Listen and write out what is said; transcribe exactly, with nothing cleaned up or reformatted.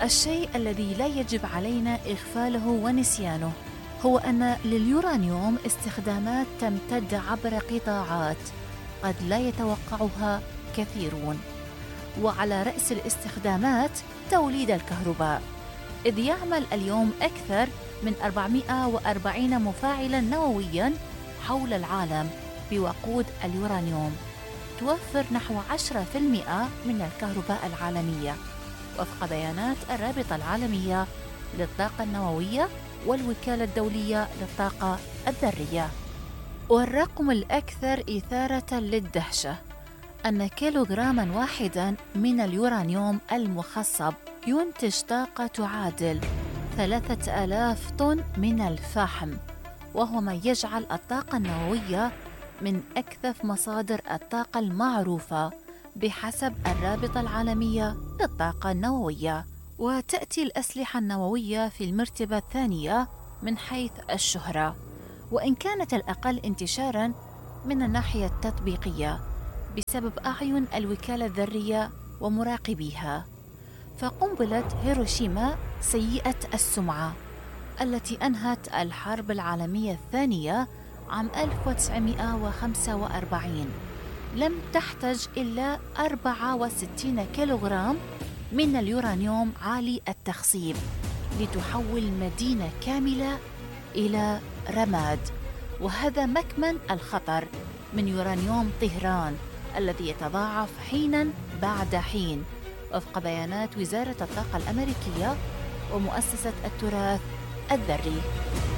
الشيء الذي لا يجب علينا إغفاله ونسيانه هو أن لليورانيوم استخدامات تمتد عبر قطاعات قد لا يتوقعها كثيرون، وعلى رأس الاستخدامات توليد الكهرباء، إذ يعمل اليوم أكثر من أربعمائة وأربعين مفاعلاً نووياً حول العالم بوقود اليورانيوم، توفر نحو عشرة بالمئة من الكهرباء العالمية وفق بيانات الرابطة العالمية للطاقة النووية والوكالة الدولية للطاقة الذرية. والرقم الأكثر إثارة للدهشة أن كيلوغراما واحداً من اليورانيوم المخصب ينتج طاقة تعادل ثلاثة آلاف طن من الفحم، وهو ما يجعل الطاقة النووية من أكثف مصادر الطاقة المعروفة بحسب الرابطة العالمية للطاقة النووية. وتأتي الأسلحة النووية في المرتبة الثانية من حيث الشهرة، وإن كانت الأقل انتشاراً من الناحية التطبيقية بسبب أعين الوكالة الذرية ومراقبيها. فقنبلة هيروشيما سيئة السمعة التي أنهت الحرب العالمية الثانية عام ألف وتسعمائة وخمسة وأربعين لم تحتج إلا أربعة وستين كيلوغرام من اليورانيوم عالي التخصيب لتحول مدينة كاملة إلى رماد، وهذا مكمن الخطر من يورانيوم طهران الذي يتضاعف حيناً بعد حين وفق بيانات وزارة الطاقة الأمريكية ومؤسسة التراث الذري.